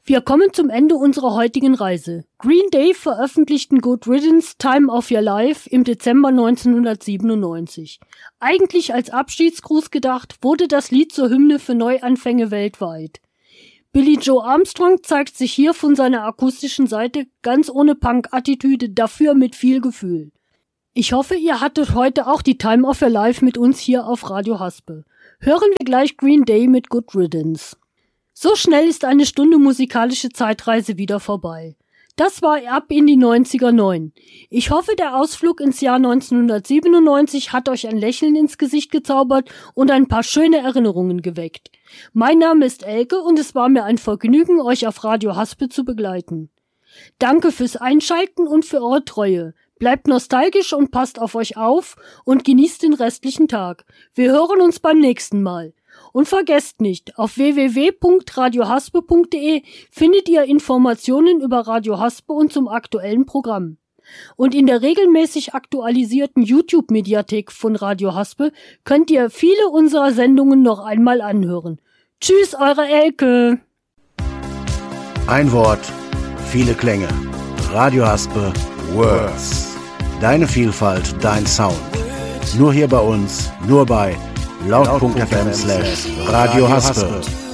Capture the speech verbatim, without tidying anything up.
Wir kommen zum Ende unserer heutigen Reise. Green Day veröffentlichten Good Riddance, Time of Your Life im Dezember neunzehnhundertsiebenundneunzig. Eigentlich als Abschiedsgruß gedacht, wurde das Lied zur Hymne für Neuanfänge weltweit. Billie Joe Armstrong zeigt sich hier von seiner akustischen Seite ganz ohne Punk-Attitüde, dafür mit viel Gefühl. Ich hoffe, ihr hattet heute auch die Time of Your Life mit uns hier auf Radio Haspe. Hören wir gleich Green Day mit Good Riddance. So schnell ist eine Stunde musikalische Zeitreise wieder vorbei. Das war Ab in die neunziger neun. Ich hoffe, der Ausflug ins Jahr neunzehnhundertsiebenundneunzig hat euch ein Lächeln ins Gesicht gezaubert und ein paar schöne Erinnerungen geweckt. Mein Name ist Elke und es war mir ein Vergnügen, euch auf Radio Haspe zu begleiten. Danke fürs Einschalten und für eure Treue. Bleibt nostalgisch und passt auf euch auf und genießt den restlichen Tag. Wir hören uns beim nächsten Mal. Und vergesst nicht, auf w w w punkt radio haspe punkt d e findet ihr Informationen über Radio Haspe und zum aktuellen Programm. Und in der regelmäßig aktualisierten YouTube-Mediathek von Radio Haspe könnt ihr viele unserer Sendungen noch einmal anhören. Tschüss, eure Elke! Ein Wort, viele Klänge. Radio Haspe Words. Deine Vielfalt, dein Sound. Nur hier bei uns, nur bei laut punkt f m slash Radio Haspe.